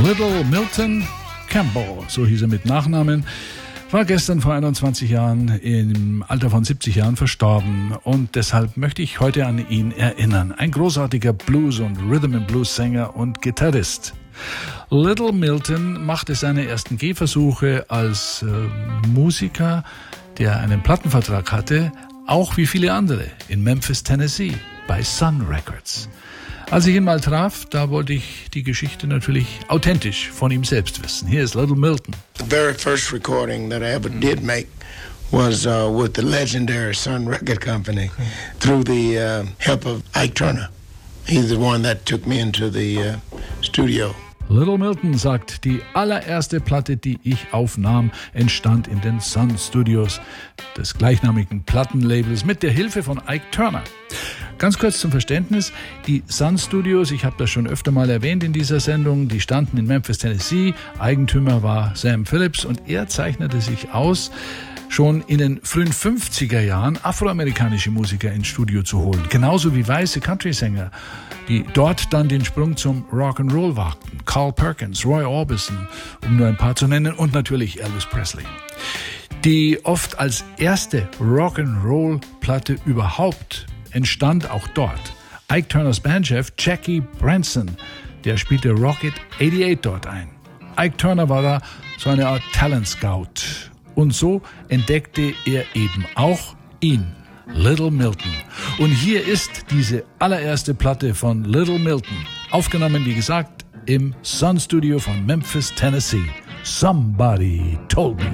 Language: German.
Little Milton Campbell, so hieß er mit Nachnamen, war gestern vor 21 Jahren im Alter von 70 Jahren verstorben und deshalb möchte ich heute an ihn erinnern. Ein großartiger Blues- und Rhythm-and-Blues-Sänger und Gitarrist. Little Milton machte seine ersten Gehversuche als Musiker, der einen Plattenvertrag hatte, auch wie viele andere, in Memphis, Tennessee, bei Sun Records. Als ich ihn mal traf, da wollte ich die Geschichte natürlich authentisch von ihm selbst wissen. Hier ist Little Milton. The very first recording that I ever did make was with the legendary Sun Record Company through the help of Ike Turner. He's the one that took me into the studio. Little Milton sagt, die allererste Platte, die ich aufnahm, entstand in den Sun Studios des gleichnamigen Plattenlabels mit der Hilfe von Ike Turner. Ganz kurz zum Verständnis, die Sun Studios, ich habe das schon öfter mal erwähnt in dieser Sendung, die standen in Memphis, Tennessee. Eigentümer war Sam Phillips und er zeichnete sich aus, schon in den frühen 50er Jahren afroamerikanische Musiker ins Studio zu holen. Genauso wie weiße Country-Sänger, die dort dann den Sprung zum Rock'n'Roll wagten. Carl Perkins, Roy Orbison, um nur ein paar zu nennen, und natürlich Elvis Presley. Die oft als erste Rock'n'Roll-Platte überhaupt entstand auch dort. Ike Turners Bandchef Jackie Branson, der spielte Rocket 88 dort ein. Ike Turner war da so eine Art Talent Scout. Und so entdeckte er eben auch ihn, Little Milton. Und hier ist diese allererste Platte von Little Milton, aufgenommen, wie gesagt, im Sun Studio von Memphis, Tennessee. Somebody Told Me.